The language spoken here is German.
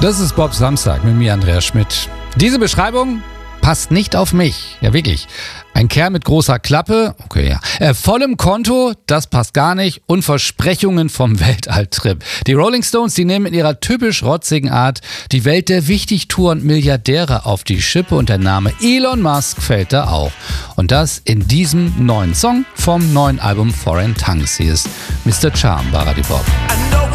Das ist Bob Samstag mit mir, Andreas Schmidt. Diese Beschreibung passt nicht auf mich. Ja, wirklich. Ein Kerl mit großer Klappe, okay, ja. Vollem Konto, das passt gar nicht. Und Versprechungen vom Weltalltrip. Die Rolling Stones, die nehmen in ihrer typisch rotzigen Art die Welt der Wichtigtour und Milliardäre auf die Schippe. Und der Name Elon Musk fällt da auch. Und das in diesem neuen Song vom neuen Album Foreign Tongues. Hier ist Mr. Charm, Baradi Bob.